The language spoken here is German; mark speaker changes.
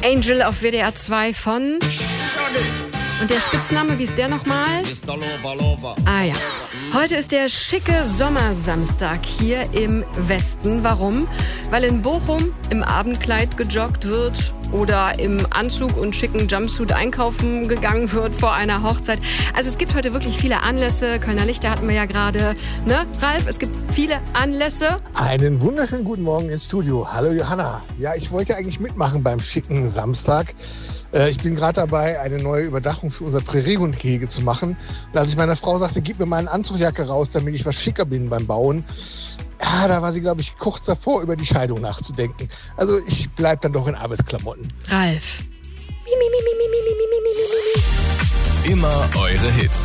Speaker 1: Angel auf WDR 2 von... Und der Spitzname, wie ist der nochmal? Ah ja. Heute ist der schicke Sommersamstag hier im Westen. Warum? Weil in Bochum im Abendkleid gejoggt wird oder im Anzug und schicken Jumpsuit einkaufen gegangen wird vor einer Hochzeit. Also es gibt heute wirklich viele Anlässe. Kölner Lichter hatten wir ja gerade. Ne, Ralf? Es gibt viele Anlässe.
Speaker 2: Einen wunderschönen guten Morgen ins Studio. Hallo Johanna. Ja, ich wollte eigentlich mitmachen beim schicken Samstag. Ich bin gerade dabei, eine neue Überdachung für unser Präriehundgehege zu machen. Und als ich meiner Frau sagte, gib mir mal eine Anzugjacke raus, damit ich was schicker bin beim Bauen, ja, da war sie, glaube ich, kurz davor, über die Scheidung nachzudenken. Also ich bleib dann doch in Arbeitsklamotten.
Speaker 1: Ralf.
Speaker 3: Immer eure Hits.